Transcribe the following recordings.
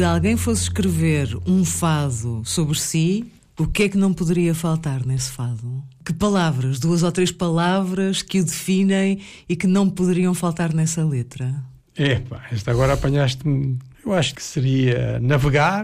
Se alguém fosse escrever um fado sobre si, o que é que não poderia faltar nesse fado? Que palavras, 2 ou 3 palavras que o definem e que não poderiam faltar nessa letra? Esta agora apanhaste-me. Eu acho que seria navegar,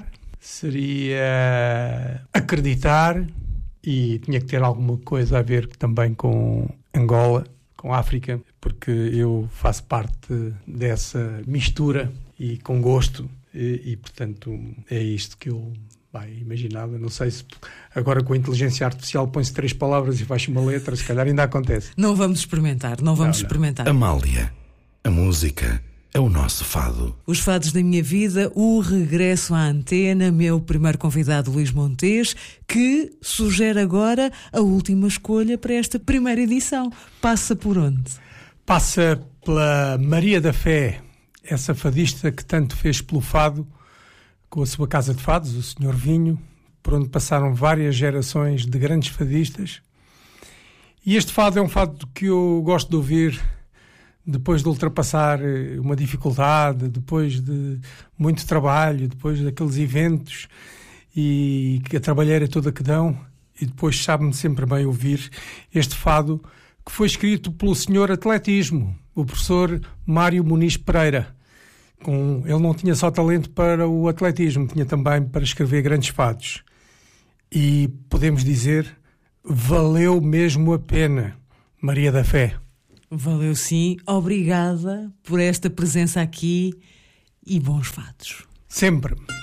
seria acreditar e tinha que ter alguma coisa a ver também com Angola, com África, porque eu faço parte dessa mistura e com gosto e portanto, é isto que eu imaginava. Não sei se agora com a inteligência artificial põe-se 3 palavras e faz uma letra, se calhar ainda acontece. Não vamos experimentar, não vamos experimentar. Amália, a música é o nosso fado. Os fados da minha vida, o regresso à antena, meu primeiro convidado Luís Montes, que sugere agora a última escolha para esta primeira edição. Passa por onde? Passa pela Maria da Fé, essa fadista que tanto fez pelo fado, com a sua casa de fados, o Senhor Vinho, por onde passaram várias gerações de grandes fadistas. E este fado é um fado que eu gosto de ouvir depois de ultrapassar uma dificuldade, depois de muito trabalho, depois daqueles eventos e que a trabalheira toda que dão, e depois sabe-me sempre bem ouvir este fado que foi escrito pelo senhor atletismo, o professor Mário Muniz Pereira. Ele não tinha só talento para o atletismo, tinha também para escrever grandes fados. E podemos dizer, valeu mesmo a pena, Maria da Fé. Valeu sim, obrigada por esta presença aqui e bons fados. Sempre.